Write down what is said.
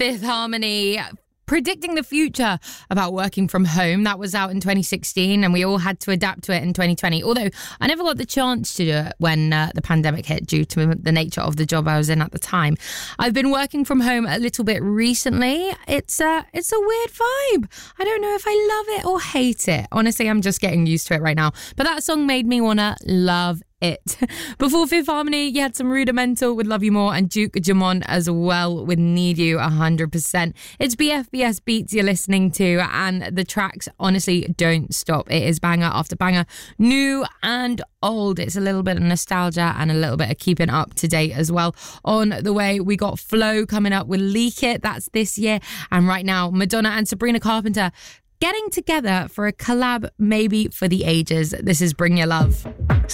Fifth Harmony, predicting the future about working from home. That was out in 2016 and we all had to adapt to it in 2020. Although I never got the chance to do it when the pandemic hit due to the nature of the job I was in at the time. I've been working from home a little bit recently. It's a weird vibe. I don't know if I love it or hate it. Honestly, I'm just getting used to it right now. But that song made me want to love it. Before Fifth Harmony, you had some Rudimental with Love You More and Duke Jamont as well with Need You 100%. It's BFBS Beats you're listening to, and the tracks honestly don't stop. It is banger after banger, new and old. It's a little bit of nostalgia and a little bit of keeping up to date as well. On the way, we got Flow coming up with Leak It. That's this year. And right now, Madonna and Sabrina Carpenter getting together for a collab maybe for the ages. This is Bring Your Love.